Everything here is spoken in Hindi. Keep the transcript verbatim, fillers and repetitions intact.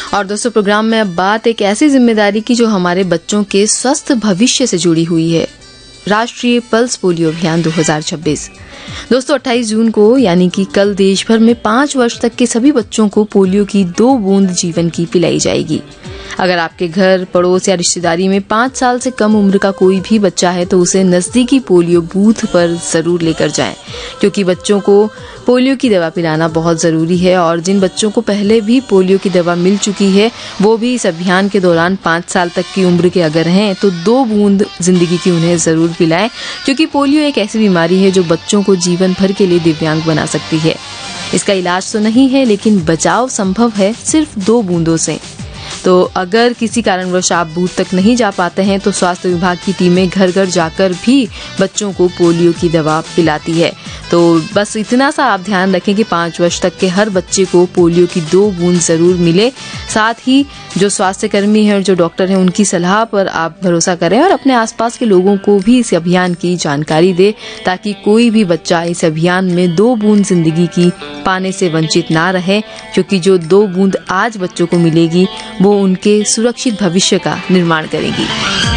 और दोस्तों, प्रोग्राम में अब बात एक ऐसी जिम्मेदारी की जो हमारे बच्चों के स्वस्थ भविष्य से जुड़ी हुई है। राष्ट्रीय पल्स पोलियो अभियान दो हज़ार छब्बीस। दोस्तों, अट्ठाईस जून को यानी कि कल देश भर में पाँच वर्ष तक के सभी बच्चों को पोलियो की दो बूंद जीवन की पिलाई जाएगी। अगर आपके घर, पड़ोस या रिश्तेदारी में पाँच साल से कम उम्र का कोई भी बच्चा है तो उसे नजदीकी पोलियो बूथ पर जरूर लेकर जाएं, क्योंकि बच्चों को पोलियो की दवा पिलाना बहुत जरूरी है। और जिन बच्चों को पहले भी पोलियो की दवा मिल चुकी है वो भी इस अभियान के दौरान पाँच साल तक की उम्र के अगर हैं तो दो बूंद जिंदगी की उन्हें जरूर पिलाएं, क्योंकि पोलियो एक ऐसी बीमारी है जो बच्चों को जीवन भर के लिए दिव्यांग बना सकती है। इसका इलाज तो नहीं है, लेकिन बचाव संभव है सिर्फ दो बूंदों से। तो अगर किसी कारणवश आप बूथ तक नहीं जा पाते हैं तो स्वास्थ्य विभाग की टीमें घर घर जाकर भी बच्चों को पोलियो की दवा पिलाती है। तो बस इतना सा आप ध्यान रखें कि पाँच वर्ष तक के हर बच्चे को पोलियो की दो बूंद जरूर मिले। साथ ही जो स्वास्थ्य कर्मी है और जो डॉक्टर है उनकी सलाह पर आप भरोसा करें और अपने आसपास के लोगों को भी इस अभियान की जानकारी दे, ताकि कोई भी बच्चा इस अभियान में दो बूंद जिंदगी की पाने से वंचित ना रहे, क्योंकि जो दो बूंद आज बच्चों को मिलेगी वो उनके सुरक्षित भविष्य का निर्माण करेगी।